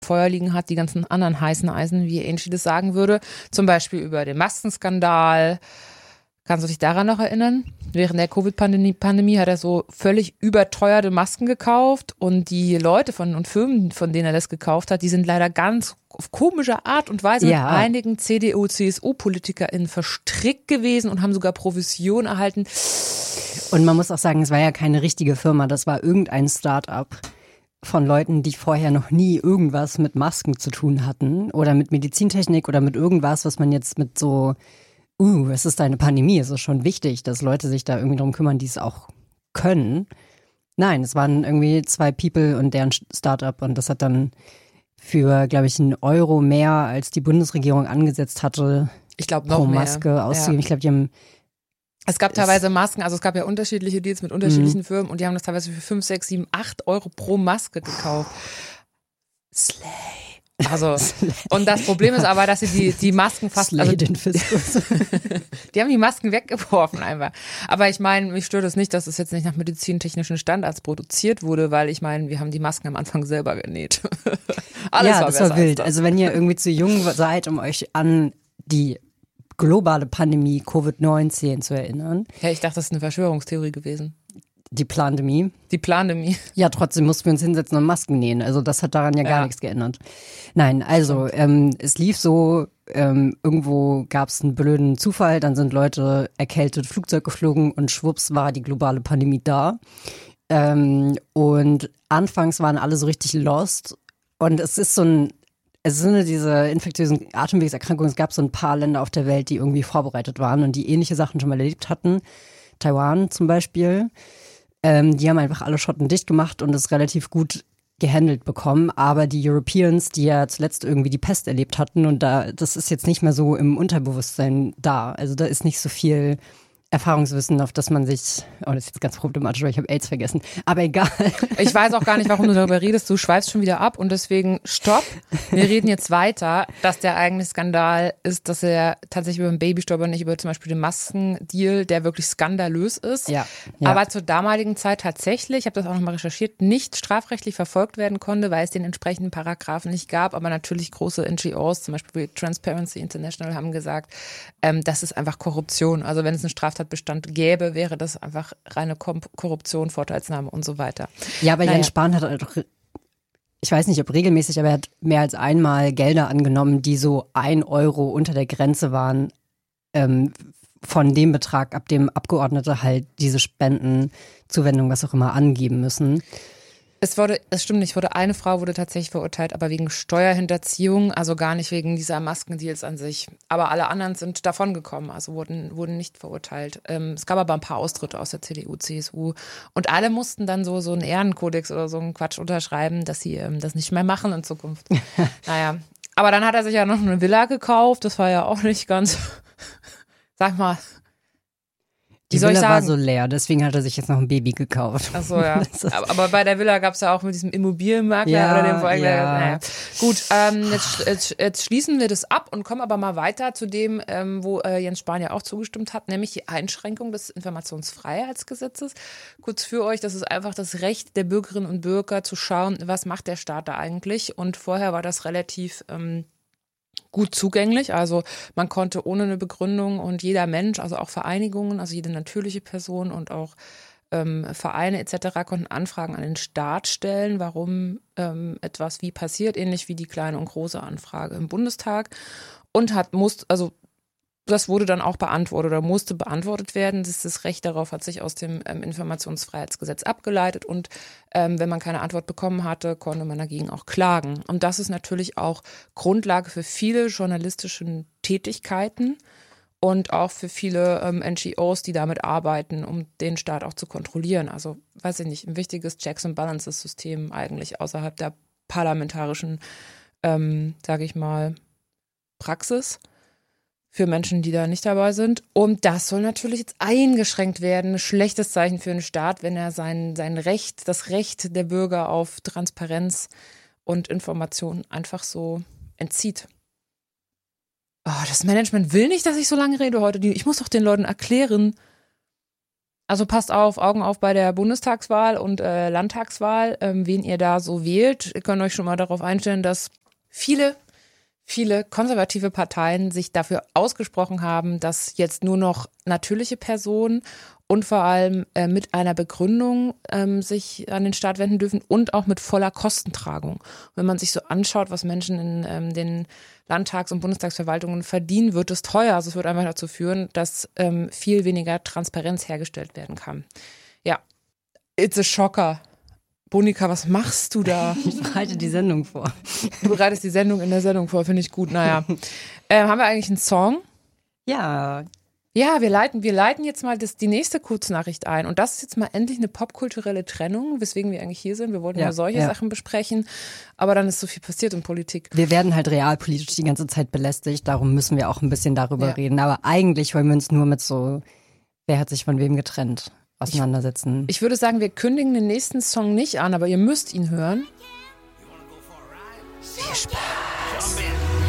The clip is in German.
Feuer liegen hat, die ganzen anderen heißen Eisen, wie Angie das sagen würde. Zum Beispiel über den Maskenskandal. Kannst du dich daran noch erinnern? Während der Covid-Pandemie hat er so völlig überteuerte Masken gekauft und die Leute und Firmen, von denen er das gekauft hat, die sind leider ganz auf komische Art und Weise mit einigen CDU, CSU-PolitikerInnen verstrickt gewesen und haben sogar Provision erhalten. Und man muss auch sagen, es war ja keine richtige Firma, das war irgendein Start-up von Leuten, die vorher noch nie irgendwas mit Masken zu tun hatten oder mit Medizintechnik oder mit irgendwas, was man jetzt mit so es ist eine Pandemie, es ist schon wichtig, dass Leute sich da irgendwie drum kümmern, die es auch können. Nein, es waren irgendwie 2 People und deren Startup und das hat dann für, glaube ich, €1 mehr, als die Bundesregierung angesetzt hatte, ich glaube noch pro mehr Maske auszugeben. Ja. Ich glaube, die haben es gab teilweise Masken, also es gab ja unterschiedliche Deals mit unterschiedlichen Firmen und die haben das teilweise für 5, 6, 7, €8 pro Maske gekauft. Slay. Also, und das Problem ist aber, dass sie die Masken fast, also, die haben die Masken weggeworfen einfach. Aber ich meine, mich stört es nicht, dass es jetzt nicht nach medizintechnischen Standards produziert wurde, weil ich meine, wir haben die Masken am Anfang selber genäht. Alles ja, war das war wild. das. Also wenn ihr irgendwie zu jung seid, um euch an die globale Pandemie Covid-19 zu erinnern. Ja, ich dachte, das ist eine Verschwörungstheorie gewesen. Die Plandemie. Die Plandemie. Ja, trotzdem mussten wir uns hinsetzen und Masken nähen. Also das hat daran ja gar nichts geändert. Nein, also es lief so, irgendwo gab es einen blöden Zufall, dann sind Leute erkältet Flugzeug geflogen und schwupps war die globale Pandemie da. Und anfangs waren alle so richtig lost und es sind diese infektiösen Atemwegserkrankungen, es gab so ein paar Länder auf der Welt, die irgendwie vorbereitet waren und die ähnliche Sachen schon mal erlebt hatten. Taiwan zum Beispiel. Die haben einfach alle Schotten dicht gemacht und es relativ gut gehandelt bekommen. Aber die Europeans, die ja zuletzt irgendwie die Pest erlebt hatten und das ist jetzt nicht mehr so im Unterbewusstsein da. Also da ist nicht so viel Erfahrungswissen, auf das man sich, das ist jetzt ganz problematisch, weil ich habe AIDS vergessen, aber egal. Ich weiß auch gar nicht, warum du darüber redest, du schweifst schon wieder ab und deswegen stopp, wir reden jetzt weiter, dass der eigentliche Skandal ist, dass er tatsächlich über den Baby stolpert, nicht über zum Beispiel den Maskendeal, der wirklich skandalös ist, aber zur damaligen Zeit tatsächlich, ich habe das auch nochmal recherchiert, nicht strafrechtlich verfolgt werden konnte, weil es den entsprechenden Paragraphen nicht gab, aber natürlich große NGOs, zum Beispiel Transparency International, haben gesagt, das ist einfach Korruption, also wenn es eine Straftatbestand gäbe, wäre das einfach reine Korruption, Vorteilsnahme und so weiter. Ja, aber Jens Spahn hat doch, ich weiß nicht, ob regelmäßig, aber er hat mehr als einmal Gelder angenommen, die so €1 unter der Grenze waren, von dem Betrag, ab dem Abgeordnete halt diese Spendenzuwendung, was auch immer, angeben müssen. Es stimmt nicht, eine Frau wurde tatsächlich verurteilt, aber wegen Steuerhinterziehung, also gar nicht wegen dieser Maskendeals an sich. Aber alle anderen sind davongekommen, also wurden nicht verurteilt. Es gab aber ein paar Austritte aus der CDU, CSU und alle mussten dann so einen Ehrenkodex oder so einen Quatsch unterschreiben, dass sie das nicht mehr machen in Zukunft. Naja, aber dann hat er sich ja noch eine Villa gekauft, das war ja auch nicht ganz, sag mal, die Villa war so leer, deswegen hat er sich jetzt noch ein Baby gekauft. Ach so, ja. Aber bei der Villa gab es ja auch mit diesem Immobilienmakler oder dem Vorgänger. Naja. Gut, jetzt schließen wir das ab und kommen aber mal weiter zu dem, wo Jens Spahn ja auch zugestimmt hat, nämlich die Einschränkung des Informationsfreiheitsgesetzes. Kurz für euch, das ist einfach das Recht der Bürgerinnen und Bürger zu schauen, was macht der Staat da eigentlich. Und vorher war das relativ gut zugänglich, also man konnte ohne eine Begründung und jeder Mensch, also auch Vereinigungen, also jede natürliche Person und auch Vereine etc. konnten Anfragen an den Staat stellen, warum etwas wie passiert, ähnlich wie die kleine und große Anfrage im Bundestag und das wurde dann auch beantwortet oder musste beantwortet werden. Das Recht darauf hat sich aus dem Informationsfreiheitsgesetz abgeleitet und wenn man keine Antwort bekommen hatte, konnte man dagegen auch klagen. Und das ist natürlich auch Grundlage für viele journalistische Tätigkeiten und auch für viele NGOs, die damit arbeiten, um den Staat auch zu kontrollieren. Also, weiß ich nicht, ein wichtiges Checks and Balances System eigentlich außerhalb der parlamentarischen, sage ich mal, Praxis. Für Menschen, die da nicht dabei sind. Und das soll natürlich jetzt eingeschränkt werden. Ein schlechtes Zeichen für einen Staat, wenn er sein Recht, das Recht der Bürger auf Transparenz und Information einfach so entzieht. Oh, das Management will nicht, dass ich so lange rede heute. Ich muss doch den Leuten erklären. Also passt auf, Augen auf bei der Bundestagswahl und Landtagswahl, wen ihr da so wählt. Ihr könnt euch schon mal darauf einstellen, dass viele konservative Parteien sich dafür ausgesprochen haben, dass jetzt nur noch natürliche Personen und vor allem mit einer Begründung sich an den Staat wenden dürfen und auch mit voller Kostentragung. Wenn man sich so anschaut, was Menschen in den Landtags- und Bundestagsverwaltungen verdienen, wird es teuer. Also es wird einfach dazu führen, dass viel weniger Transparenz hergestellt werden kann. Ja, it's a shocker. Bonika, was machst du da? Ich bereite die Sendung vor. Du bereitest die Sendung in der Sendung vor, finde ich gut. Naja, haben wir eigentlich einen Song? Ja. Ja, wir leiten jetzt mal die nächste Kurznachricht ein. Und das ist jetzt mal endlich eine popkulturelle Trennung, weswegen wir eigentlich hier sind. Wir wollten nur solche Sachen besprechen, aber dann ist so viel passiert in Politik. Wir werden halt realpolitisch die ganze Zeit belästigt, darum müssen wir auch ein bisschen darüber reden. Aber eigentlich wollen wir uns nur mit so, wer hat sich von wem getrennt, auseinandersetzen. Ich würde sagen, wir kündigen den nächsten Song nicht an, aber ihr müsst ihn hören. Viel Spaß.